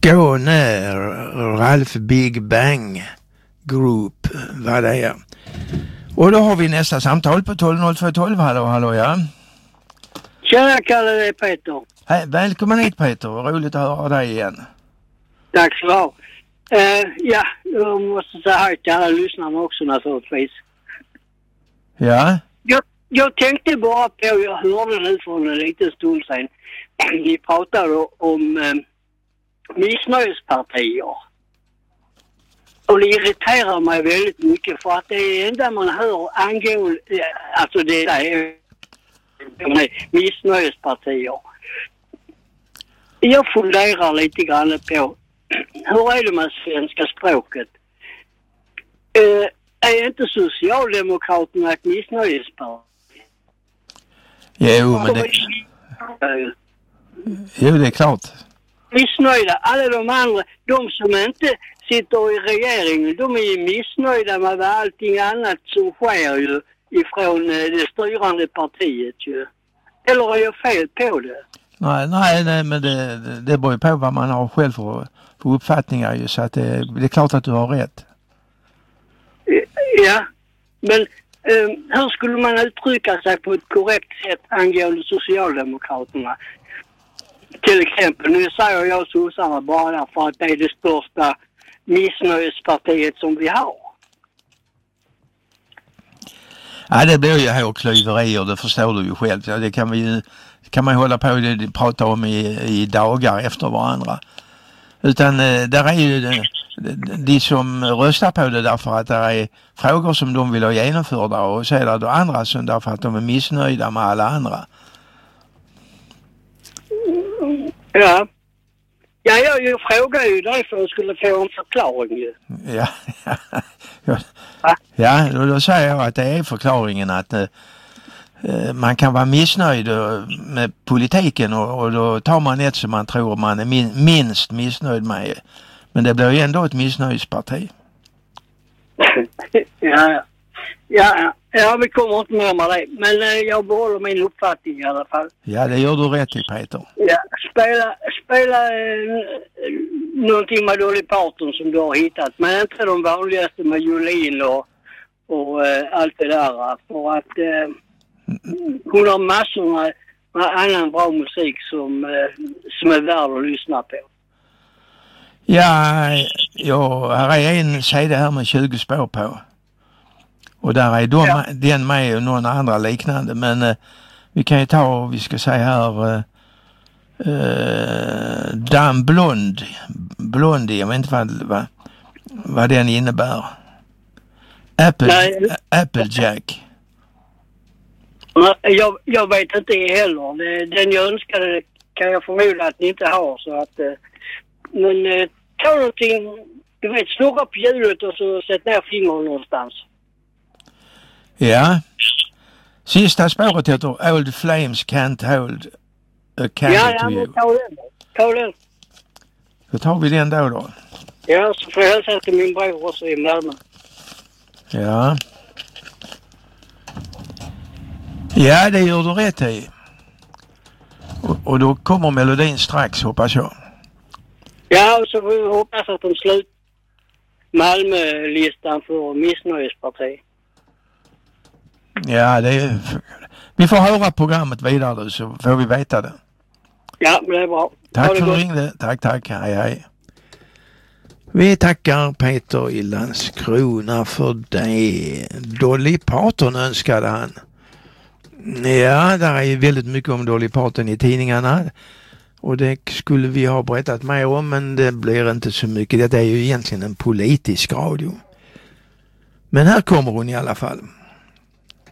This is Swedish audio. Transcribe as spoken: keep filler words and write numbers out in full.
Skåne, Ralf Big Bang Group, vad det är. Och då har vi nästa samtal på tolv noll två tolv. Hallå, hallå, ja. Tjena Kalle, det är Peter. Hej, välkommen hit Peter, roligt att höra dig igen. Tack så ha. Uh, ja, jag måste säga hej till alla lyssnarna också naturligtvis. Ja? Jag, jag tänkte bara på, jag hörde nu för en liten stund sedan, ni pratade om uh, missnöjespartier. Och det irriterar mig väldigt mycket för att det är enda man hör angående, alltså det är missnöjespartier. Jag funderar lite grann på hur är det med svenska språket? Uh, är inte Socialdemokraterna ett missnöjesparti? Jo, men det... Jo, det är klart. Missnöjda. Alla de andra, de som inte sitter i regeringen, de är ju missnöjda med allting annat som sker ju ifrån det styrande partiet ju. Eller är jag fel på det? Nej, nej, nej men det, det, det beror ju på vad man har själv för, för uppfattningar ju, så att det, det är klart att du har rätt. Ja, men eh, hur skulle man uttrycka sig på ett korrekt sätt angående Socialdemokraterna? Till exempel, nu säger jag sossarna bara för att det är det största missnöjespartiet som vi har. Ja, det blir ju hårklyverier, det förstår du ju själv. Ja, det kan vi ju, kan man ju hålla på och prata om i, i dagar efter varandra. Utan eh, där är ju de, de som röstar på det därför att det är frågor som de vill ha genomförda, och så är det då andra som därför att de är missnöjda med alla andra. Ja. Ja, jag, jag frågar ju dig för att jag skulle få en förklaring ju. Ja, ja, ja. ja då, då säger jag att det är förklaringen att eh, man kan vara missnöjd med politiken, och, och då tar man ett som man tror man är min, minst missnöjd med. Men det blir ju ändå ett missnöjesparti. ja, ja, ja, vi kommer inte med med det. Men eh, jag behåller min uppfattning i alla fall. Ja, det gör du rätt i, Peter. Ja, spela, spela eh, någonting med Dolly Parton som du har hittat. Men inte de vanligaste med Jolin och, och eh, allt det där. För att eh, hon har massor med, med annan bra musik som, eh, som är värd att lyssna på. Ja, ja, här är en C D här med tjugo spår på. Och där är de, ja. Den med och någon andra liknande. Men eh, vi kan ju ta, vi ska säga här, eh, eh, Dan Blond, Blondie, jag vet inte vad, vad, vad den innebär. Apple, Applejack. Jag, jag vet inte heller. Den jag önskade kan jag förmoda att ni inte har. Så att, men eh, ta någonting, du vet, snurra på hjulet och så sätt ner fingret någonstans. Ja. Sista spåret heter Old Flames Can't Hold a Candle ja, ja, to You. Ja, ta den. Ta den. Då tar vi den då då. Ja, så får jag hälsa till min bror också i Malmö. Ja. Ja, det gör du rätt i. Och, och då kommer melodin strax, hoppas jag. Ja, och så får vi hoppas att de slut Malmö-listan för missnöjesparti. Ja, det är... Vi får höra programmet vidare så får vi veta det. Ja, det är bra. Tack för att du ringde. Tack, tack. Hej, hej. Vi tackar Peter i Landskrona för det. Dolly Parton önskade han. Ja, där är ju väldigt mycket om Dolly Parton i tidningarna. Och det skulle vi ha berättat mer om, men det blir inte så mycket. Det är ju egentligen en politisk radio. Men här kommer hon i alla fall.